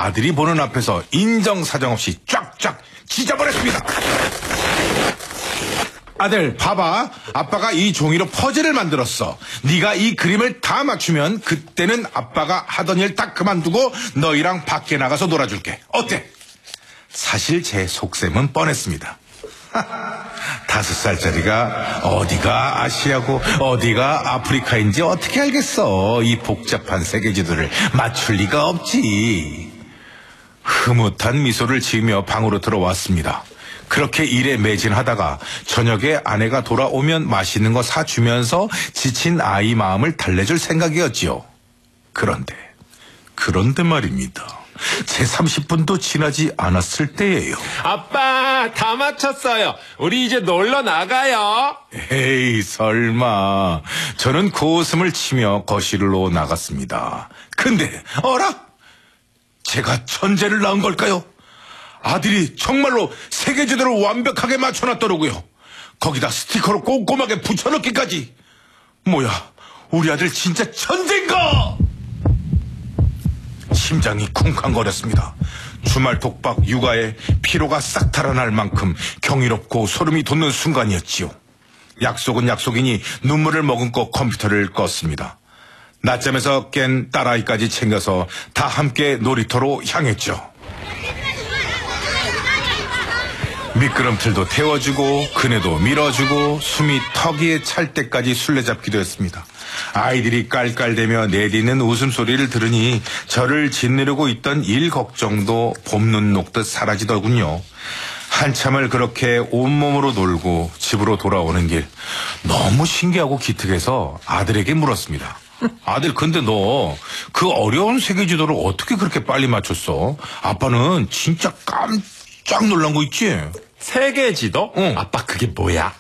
아들이 보는 앞에서 인정사정 없이 쫙쫙 찢어버렸습니다. 아들, 봐봐. 아빠가 이 종이로 퍼즐을 만들었어. 네가 이 그림을 다 맞추면 그때는 아빠가 하던 일 딱 그만두고 너희랑 밖에 나가서 놀아줄게. 어때? 사실 제 속셈은 뻔했습니다. 5살짜리가 어디가 아시아고 어디가 아프리카인지 어떻게 알겠어. 이 복잡한 세계지도를 맞출 리가 없지. 흐뭇한 미소를 지으며 방으로 들어왔습니다. 그렇게 일에 매진하다가 저녁에 아내가 돌아오면 맛있는 거 사주면서 지친 아이 마음을 달래줄 생각이었지요. 그런데 말입니다. 제 30분도 지나지 않았을 때예요. 아빠, 다 맞췄어요. 우리 이제 놀러 나가요. 에이, 설마. 저는 고웃음을 치며 거실로 나갔습니다. 근데 어라? 제가 천재를 낳은 걸까요? 아들이 정말로 세계지도를 완벽하게 맞춰놨더라고요. 거기다 스티커로 꼼꼼하게 붙여넣기까지. 뭐야, 우리 아들 진짜 천재인가? 심장이 쿵쾅거렸습니다. 주말 독박 육아에 피로가 싹 달아날 만큼 경이롭고 소름이 돋는 순간이었지요. 약속은 약속이니 눈물을 머금고 컴퓨터를 껐습니다. 낮잠에서 깬 딸아이까지 챙겨서 다 함께 놀이터로 향했죠. 미끄럼틀도 태워주고 그네도 밀어주고 숨이 턱이에 찰 때까지 술래잡기도 했습니다. 아이들이 깔깔대며 내디는 웃음소리를 들으니 저를 짓누르고 있던 일 걱정도 봄눈 녹듯 사라지더군요. 한참을 그렇게 온몸으로 놀고 집으로 돌아오는 길 너무 신기하고 기특해서 아들에게 물었습니다. 아들, 근데 너 그 어려운 세계지도를 어떻게 그렇게 빨리 맞췄어? 아빠는 진짜 깜짝 놀란 거 있지? 세계지도? 응. 아빠, 그게 뭐야?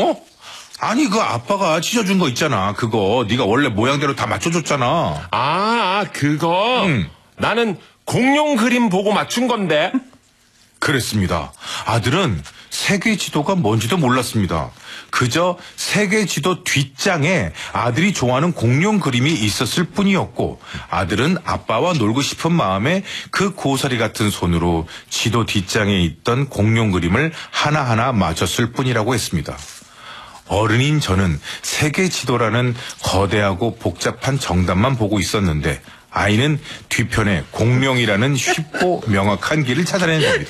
아니, 그 아빠가 찢어준 거 있잖아. 그거 네가 원래 모양대로 다 맞춰줬잖아. 그거? 응. 나는 공룡 그림 보고 맞춘 건데. 그랬습니다. 아들은 세계지도가 뭔지도 몰랐습니다. 그저 세계지도 뒷장에 아들이 좋아하는 공룡 그림이 있었을 뿐이었고, 아들은 아빠와 놀고 싶은 마음에 그 고사리 같은 손으로 지도 뒷장에 있던 공룡 그림을 하나하나 맞췄을 뿐이라고 했습니다. 어른인 저는 세계지도라는 거대하고 복잡한 정답만 보고 있었는데, 아이는 뒤편에 공룡이라는 쉽고 명확한 길을 찾아낸 겁니다.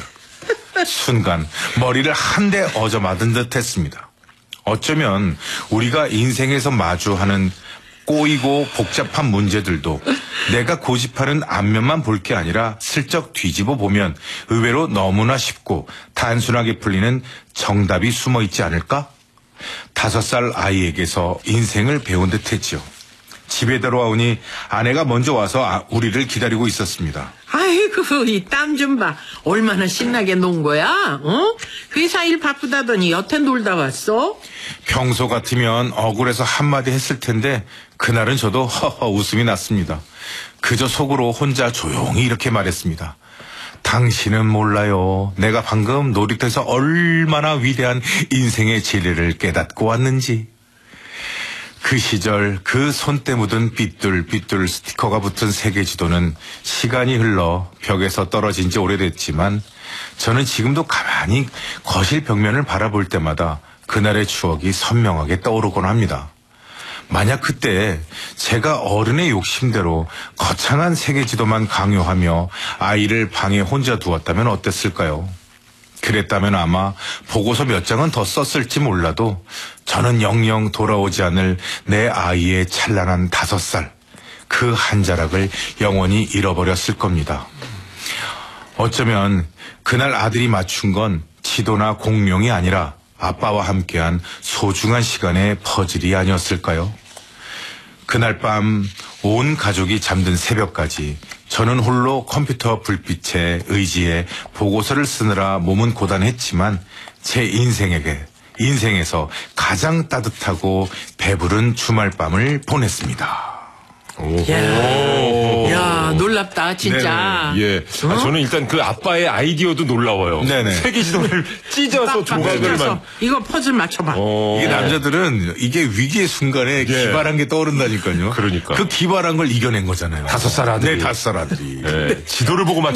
순간 머리를 한 대 얻어맞은 듯 했습니다. 어쩌면 우리가 인생에서 마주하는 꼬이고 복잡한 문제들도 내가 고집하는 앞면만 볼 게 아니라 슬쩍 뒤집어 보면 의외로 너무나 쉽고 단순하게 풀리는 정답이 숨어 있지 않을까? 5살 아이에게서 인생을 배운 듯 했지요. 집에 들어오니 아내가 먼저 와서 우리를 기다리고 있었습니다. 아이고, 이 땀 좀 봐. 얼마나 신나게 논 거야? 회사 일 바쁘다더니 여태 놀다 왔어? 평소 같으면 억울해서 한마디 했을 텐데 그날은 저도 허허 웃음이 났습니다. 그저 속으로 혼자 조용히 이렇게 말했습니다. 당신은 몰라요. 내가 방금 놀이터에서 얼마나 위대한 인생의 진리를 깨닫고 왔는지. 그 시절 그 손때 묻은 삐뚤삐뚤 스티커가 붙은 세계지도는 시간이 흘러 벽에서 떨어진 지 오래됐지만 저는 지금도 가만히 거실 벽면을 바라볼 때마다 그날의 추억이 선명하게 떠오르곤 합니다. 만약 그때 제가 어른의 욕심대로 거창한 세계지도만 강요하며 아이를 방에 혼자 두었다면 어땠을까요? 그랬다면 아마 보고서 몇 장은 더 썼을지 몰라도 저는 영영 돌아오지 않을 내 아이의 찬란한 5살, 그 한 자락을 영원히 잃어버렸을 겁니다. 어쩌면 그날 아들이 맞춘 건 지도나 공룡이 아니라 아빠와 함께한 소중한 시간의 퍼즐이 아니었을까요? 그날 밤 온 가족이 잠든 새벽까지 저는 홀로 컴퓨터 불빛에 의지해 보고서를 쓰느라 몸은 고단했지만 제 인생에서 가장 따뜻하고 배부른 주말밤을 보냈습니다. 야, 놀랍다, 진짜. 예. 저는 일단 그 아빠의 아이디어도 놀라워요. 네네. 세계지도를 찢어서 조각을만. 이거 퍼즐 맞춰봐. 이게 남자들은 이게 위기의 순간에 기발한 게 떠오른다니까요. 그러니까. 그 기발한 걸 이겨낸 거잖아요. 5살 아들이. 네, 5살 아들이. 지도를 보고